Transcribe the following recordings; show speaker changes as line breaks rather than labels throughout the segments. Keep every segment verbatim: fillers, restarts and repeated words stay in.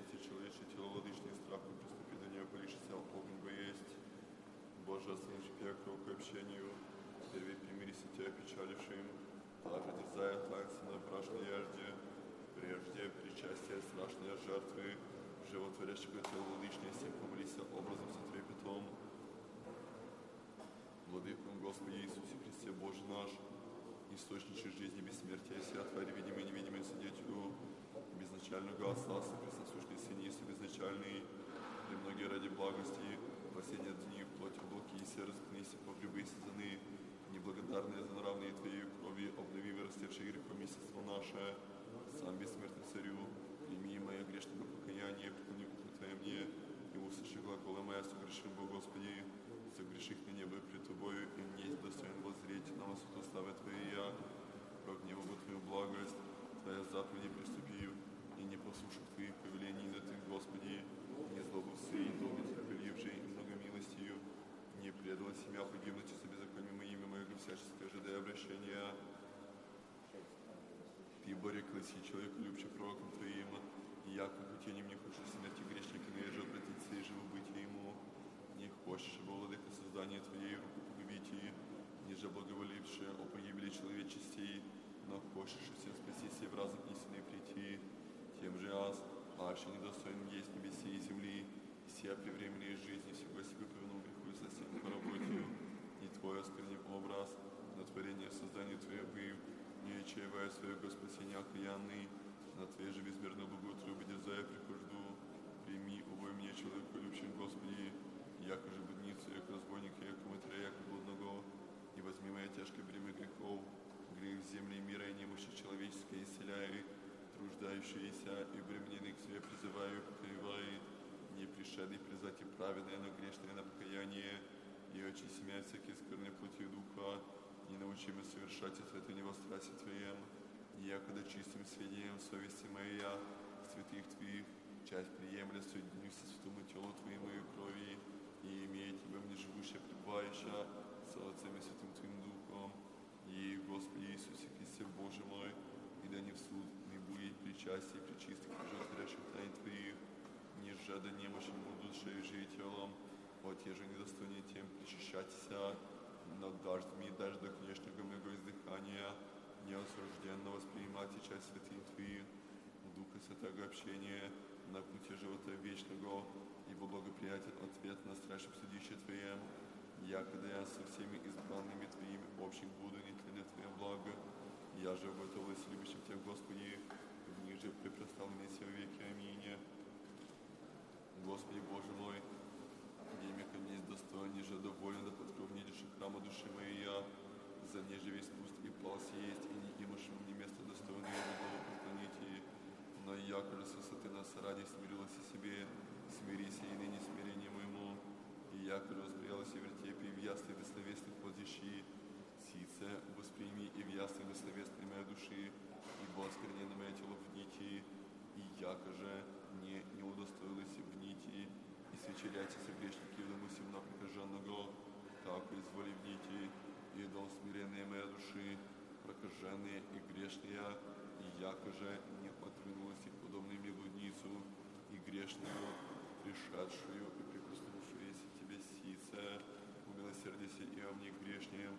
чести человечье тело, владычный страх и приступи до нее, полишься огонь боесть. Боже, останови пекло к общению, первый примирися тебя печалившим, даже дерзая такса на прашной яжде, прежде причастия страшной жертвы, животворящего тела владычной, всех помолися образом со трепетом. Владыком Господи Иисусе Христе, Боже наш, источничек жизни, бессмертия, свят, Тварь, видимый и невидимый свидетелю, безначального Отца, соприсосущный Сын Иисус, безначальный, премногие ради благости, последние дни в плоти облаки и сердце, книся, погребы и сатаны, неблагодарные за нравные Твоей крови, обнови вырастевшие грехом месяцество наше, сам бессмертный Царю, прими мое грешное покаяние, преклони ухо Твое мне, и услыши глаголы моя, согрешим Бог, Господи, согреших на небо пред Тобою, и мне достоин воззреть на высоту славы Твоей я, прогневу бы Твою благость, Твоя заповеди приступи, и не послушав Твоих повелений, да Ты, Господи, не злобусы и долго терпеливший, и много милостью, не предала семья погибнуть за беззаконием моими моего всяческое ожидая обращения. Ты бореклась и человек, любче пророком Твоим, и яко хотением не хочешь смерти грешника, но еже обратиться и живобытие ему. Не хочешь, ибо владыка создания Твоей руку погубите, ниже благоволившее о погибели человечестей, но хочешь всем спастись и в разум истинный прийти. Тем же аз, аще недостоин есть небеси и земли, и сия превременные жизни всего себе повинул греху и совсем по работе, не Твой осквернив образ, на творение создания Твое быв, не чаевая своего спасения окаянный, на Твоей же безмерно благую трубе дерзая прихожду, прими убой мне человеку любящим Господи, яко же будницу, яко разбойника, яко матеря, яко блудного, и возьми моя тяжкое бремя грехов, грех земли мира и немощи человеческой исцеляй, труждающиеся и бремененных к себе призываю, покривай, не пришедший призать и праведное, но грешное на покаяние, и очисти меня от всякие скверной плоти и духа, не научи меня совершать это не во страсти Твоем, не якогда чистым сведением совести моей я, святых Твоих, часть приемля соединюсь со святому телу Твоему и крови, и имея Тебя мне живущее, пребывающее, с Отцем и Святым Твоим Духом, и Господи Иисусе Христе, Боже мой, и да не в суд не будет причастия и причистых животворящих тайн Твоих, не жада немощным душою и телом, вот еже недостойнее тем причащаться, но дождь мне даже до внешнего моего издыхания, неосужденно воспринимать и часть святых Твоих, Духа Святого общения, на пути живота вечного, ибо благоприятен ответ на страшном судище Твоем, якогда я со всеми избранными Твоими общих буду нетлене Твое благо, я же уготовилась любящим Тебя, Господи, в них же препроставлены все веки. Аминь. Господи Боже мой, имя ко мне достойный же доволен, да подкровнейший храма души моей я, за мне же весь пуст и плал есть, и не имашь мне место достойное его голову преклоните, но яко же с высоты нас ради смирилась и себе, смирися и ныне смирение моему, и яко же возбрелась и вертепе, и в ясных бессловесных воздищи, сице восприми и в ясных бессловесной моей души, ибо осквернено мое тело в нити, и яко же не, не удостоилась в нити, и свечеряйте со грешники в дому симна прокаженного, так изволи в нити, и дом смиренные моей души, прокаженные и грешные, и яко же не отвернулась их подобную мне блудницу, и грешную, пришедшую и прикоснувшуюся тебе сице, умилосердися и о мне грешнем,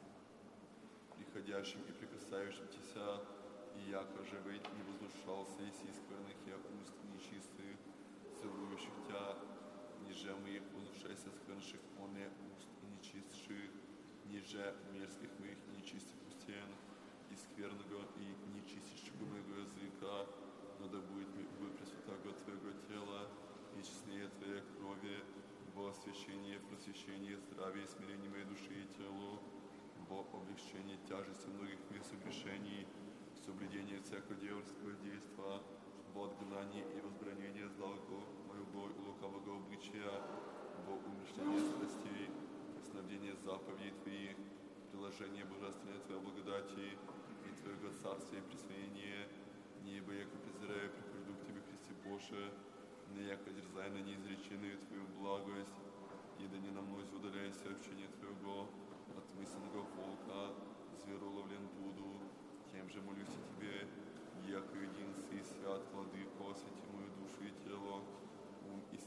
приходящим и прикасающимся, и яко же ведь не вознушался и искверных я уст нечистых, целующих Тя, ниже моих вознушайся сквернших оне уст и нечистших, ниже мерзких моих нечистых устен, и скверного и нечистящего моего языка, но да будет мне убой пресвятого Твоего тела, и честнее Твоей крови, во освящение, просвещение, здравие и смирение моей души и телу, во облегчение тяжести многих моих согрешений, соблюдение всякого дьявольского действа, во отгнание и возбранение злого моего и лукавого обличия, во умерщвление страстей, снабдение заповедей Твоих, приложение божественной Твоей благодати и Твоего царствия и присвоения, не ибо яко презираю прихожду к Тебе, Христе Боже, не яко дерзай на неизреченную Твою благость, и да не на мной удаляйся общение Твоего, от мысленного волка, зверу ловлен буду, тем же молюсь и Тебе, яко един Сы свят, владыко, освети мою душу и тело,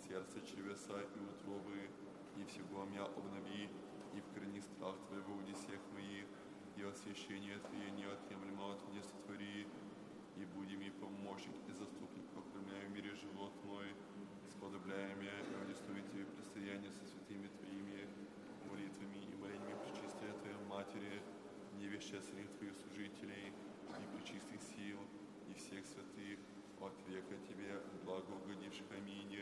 сердце, чревеса и утробы, и всего меня обнови, и вкорени страх Твоего в всех моих, и освящение Твое неотъемлемо от меня сотвори, и буди ми помощник и заступник, покормляя в мире живот мой, сподобляя меня и удостоить Тебе предстояние со святыми Твоими молитвами и молениями пречистия Твоей Матери, невещественных Твоих служителей и пречистых сил, и всех святых, от века Тебе благоугодивших. Аминь.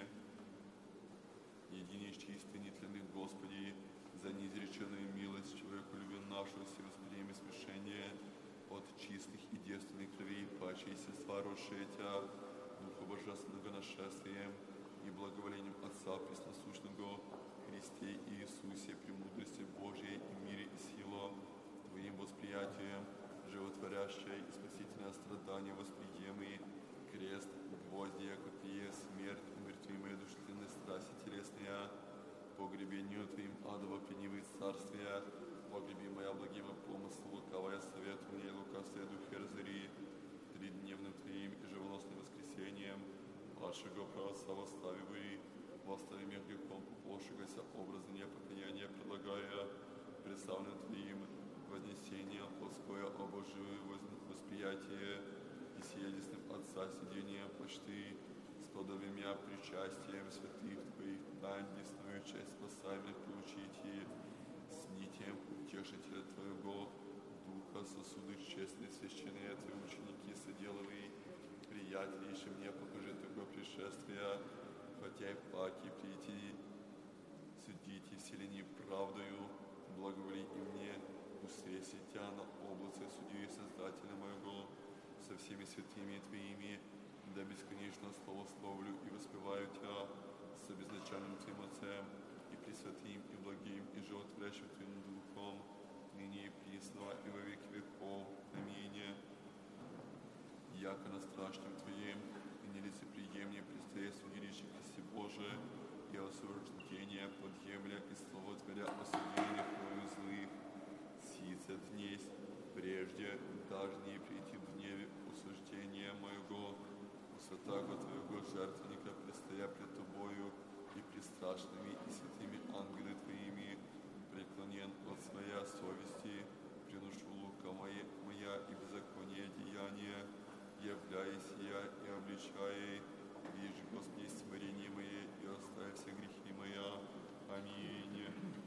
Единый чистый, нетленный Господи, за неизреченную милость человеку любви нашего, все восприеми смешение от чистых и девственных кровей, паче естества росшее Тя, Духа Божественного нашествием и благоволением Отца Пресносущного, Христе и Иисусе, премудрости Божией и мире и силу, Твоим восприятием, животворящее и спасительное страдание восприемый, крест, гвоздья, копье, смерть, умертвимая душевные страсти телесные, погребению Твоим адово пленивые царствия, погреби моя благими помыслу, лукавая советование, лукавствие духе разори, тридневным Твоим и живоносным воскресением, падшего праотца восставивый, восставим грехом уплошигася образа непокаяния предлагая, представленным Твоим вознесение плоское обоживое восприятие и сиядесным Отца сидением почты, сподоби меня причастием святых Твоих тайн, десную честь спасаемых получить и с нитием утешителя Твоего, Духа сосуды честные, священные Твои ученики соделовые, приятели, еще мне покажи Твое пришествие, хотя и паки прийти, судите вселени правдою, благоволи и мне, устрейся Тя на облаце судью и Создателя моего, со всеми святыми Твоими, да бесконечно славословлю и воспеваю Тя с обезначальным Твоим Отцем и пресвятым и благим и животворящим Твоим Духом, ныне и присно и во веки веков. Аминь. Яко на страшном Твоем и нелицеприемнее предстоит судилище Христе Божие и осуждение подъемля и слово Творя осуждения Твою злых, сице днесь, прежде даже не прийти в гневе осуждения моего, высотаго Твоего жертвенника, предстоя пред Тобою и престрашными и святыми ангелы Твоими, преклонен от Своя